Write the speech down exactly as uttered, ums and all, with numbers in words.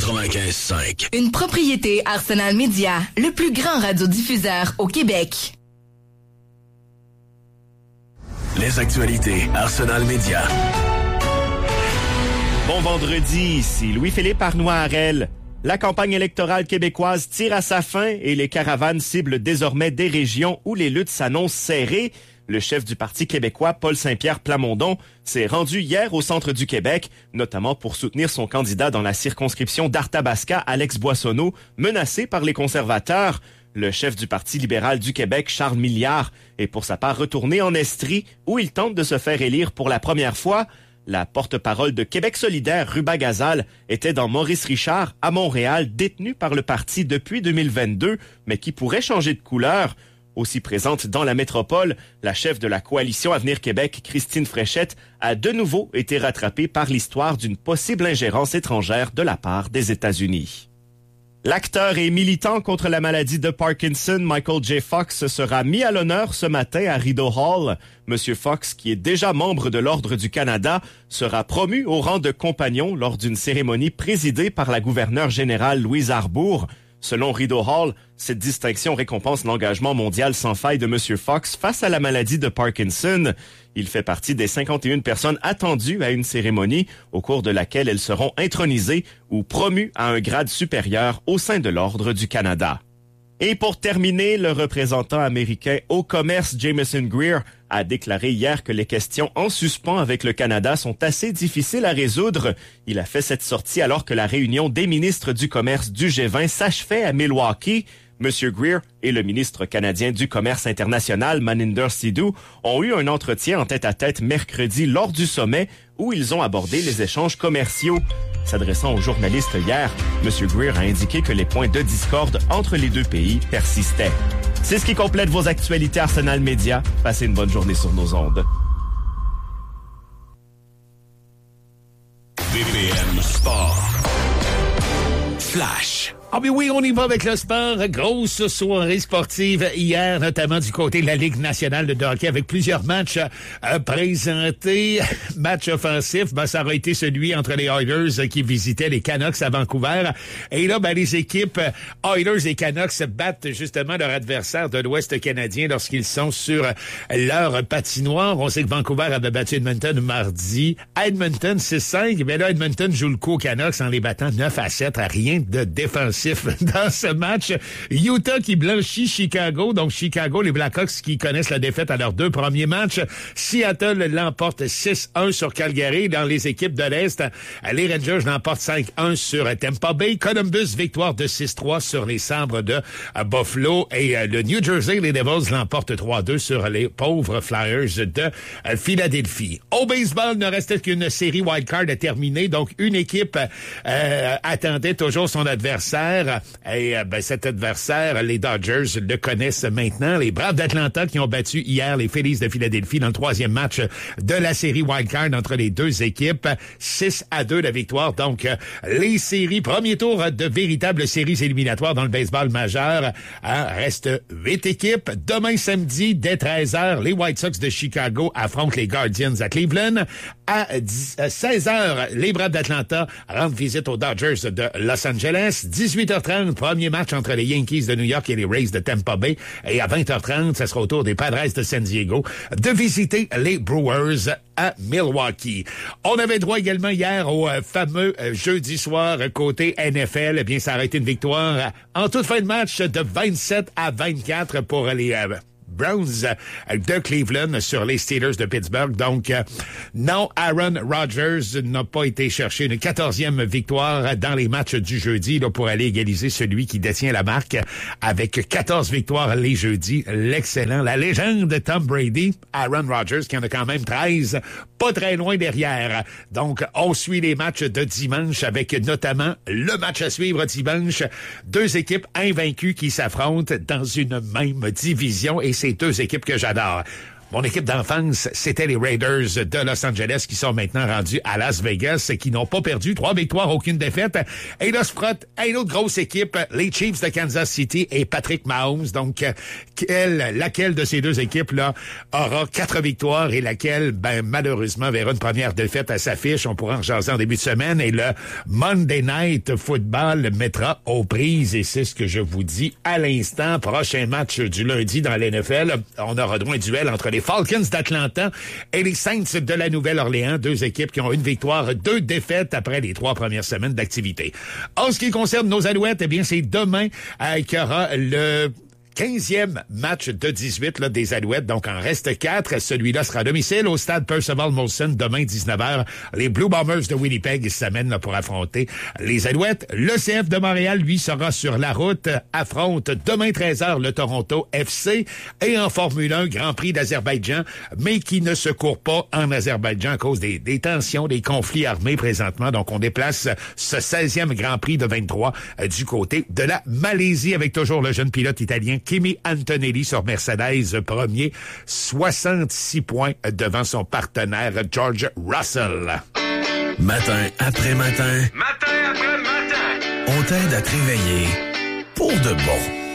quatre-vingt-quinze cinq. Une propriété Arsenal Media, le plus grand radiodiffuseur au Québec. Les actualités Arsenal Media. Bon vendredi, ici Louis-Philippe Arnois-Harel. La campagne électorale québécoise tire à sa fin et les caravanes ciblent désormais des régions où les luttes s'annoncent serrées. Le chef du Parti québécois, Paul Saint-Pierre Plamondon, s'est rendu hier au centre du Québec, notamment pour soutenir son candidat dans la circonscription d'Arthabasca, Alex Boissonneau, menacé par les conservateurs. Le chef du Parti libéral du Québec, Charles Milliard, est pour sa part retourné en Estrie, où il tente de se faire élire pour la première fois. La porte-parole de Québec solidaire, Ruba Gazal, était dans Maurice Richard, à Montréal, détenu par le parti depuis deux mille vingt-deux, mais qui pourrait changer de couleur. Aussi présente dans la métropole, la chef de la coalition Avenir Québec, Christine Fréchette, a de nouveau été rattrapée par l'histoire d'une possible ingérence étrangère de la part des États-Unis. L'acteur et militant contre la maladie de Parkinson, Michael J. Fox, sera mis à l'honneur ce matin à Rideau Hall. Monsieur Fox, qui est déjà membre de l'Ordre du Canada, sera promu au rang de compagnon lors d'une cérémonie présidée par la gouverneure générale Louise Arbour. Selon Rideau Hall, cette distinction récompense l'engagement mondial sans faille de Monsieur Fox face à la maladie de Parkinson. Il fait partie des cinquante et une personnes attendues à une cérémonie au cours de laquelle elles seront intronisées ou promues à un grade supérieur au sein de l'Ordre du Canada. Et pour terminer, le représentant américain au commerce Jameson Greer a déclaré hier que les questions en suspens avec le Canada sont assez difficiles à résoudre. Il a fait cette sortie alors que la réunion des ministres du commerce du G vingt s'achevait à Milwaukee. Monsieur Greer et le ministre canadien du commerce international, Maninder Sidhu, ont eu un entretien en tête-à-tête mercredi lors du sommet où ils ont abordé les échanges commerciaux. S'adressant aux journalistes hier, Monsieur Greer a indiqué que les points de discorde entre les deux pays persistaient. C'est ce qui complète vos actualités Arsenal Media. Passez une bonne journée sur nos ondes. B P M Sport. Flash. Ah mais oui, on y va avec le sport. Grosse soirée sportive hier, notamment du côté de la Ligue nationale de hockey avec plusieurs matchs euh, présentés. Match offensif, ben, ça aurait été celui entre les Oilers qui visitaient les Canucks à Vancouver. Et là, ben, les équipes Oilers et Canucks battent justement leur adversaire de l'Ouest canadien lorsqu'ils sont sur leur patinoire. On sait que Vancouver avait battu Edmonton mardi. À Edmonton, six cinq. Mais là, Edmonton joue le coup aux Canucks en les battant neuf à sept. Rien de défensif dans ce match. Utah qui blanchit Chicago. Donc, Chicago, les Blackhawks qui connaissent la défaite à leurs deux premiers matchs. Seattle l'emporte six un sur Calgary. Dans les équipes de l'Est, les Rangers l'emportent cinq un sur Tampa Bay. Columbus, victoire de six trois sur les Sabres de Buffalo. Et le New Jersey, les Devils l'emportent trois deux sur les pauvres Flyers de Philadelphie. Au baseball, ne restait qu'une série wildcard à terminer. Donc, une équipe euh, attendait toujours son adversaire. Et ben, cet adversaire, les Dodgers le connaissent maintenant. Les Braves d'Atlanta qui ont battu hier les Phillies de Philadelphie dans le troisième match de la série wildcard entre les deux équipes. six à deux la victoire. Donc, les séries, premier tour de véritables séries éliminatoires dans le baseball majeur. Hein, reste huit équipes. Demain samedi, dès treize heures, les White Sox de Chicago affrontent les Guardians à Cleveland. À seize heures, les Braves d'Atlanta rendent visite aux Dodgers de Los Angeles. dix-huit heures trente, premier match entre les Yankees de New York et les Rays de Tampa Bay. Et à vingt heures trente, ça sera au tour des Padres de San Diego de visiter les Brewers à Milwaukee. On avait droit également hier au euh, fameux euh, jeudi soir côté N F L. Eh bien, ça a été une victoire euh, en toute fin de match de vingt-sept à vingt-quatre pour les euh, Browns de Cleveland sur les Steelers de Pittsburgh. Donc, euh, non, Aaron Rodgers n'a pas été chercher une quatorzième victoire dans les matchs du jeudi là, pour aller égaliser celui qui détient la marque avec quatorze victoires les jeudis. L'excellent, la légende Tom Brady, Aaron Rodgers qui en a quand même treize, pas très loin derrière. Donc, on suit les matchs de dimanche avec notamment le match à suivre dimanche. Deux équipes invaincues qui s'affrontent dans une même division et c'est deux équipes que j'adore. Mon équipe d'enfance, c'était les Raiders de Los Angeles qui sont maintenant rendus à Las Vegas et qui n'ont pas perdu. Trois victoires, aucune défaite. Et là, se frotte à une autre grosse équipe, les Chiefs de Kansas City et Patrick Mahomes. Donc, quelle, laquelle de ces deux équipes-là aura quatre victoires et laquelle, ben, malheureusement, verra une première défaite à sa fiche. On pourra en jaser en début de semaine et le Monday Night Football mettra aux prises et c'est ce que je vous dis à l'instant. Prochain match du lundi dans l'N F L. On aura droit à un duel entre les Falcons d'Atlanta et les Saints de la Nouvelle-Orléans. Deux équipes qui ont une victoire, deux défaites après les trois premières semaines d'activité. En ce qui concerne nos Alouettes, eh bien, c'est demain euh, qu'il y aura le quinzième match de dix-huit là, des Alouettes, donc en reste quatre. Celui-là sera à domicile au stade Percival Molson demain dix-neuf heures. Les Blue Bombers de Winnipeg s'amènent là, pour affronter les Alouettes. Le C F de Montréal, lui, sera sur la route, affronte demain treize heures le Toronto F C et en Formule un, Grand Prix d'Azerbaïdjan, mais qui ne se court pas en Azerbaïdjan à cause des, des tensions, des conflits armés présentement. Donc, on déplace ce seizième Grand Prix de vingt-trois euh, du côté de la Malaisie avec toujours le jeune pilote italien Kimi Antonelli sur Mercedes premier, soixante-six points devant son partenaire George Russell. Matin après matin. Matin après matin. On t'aide à te réveiller pour de bon.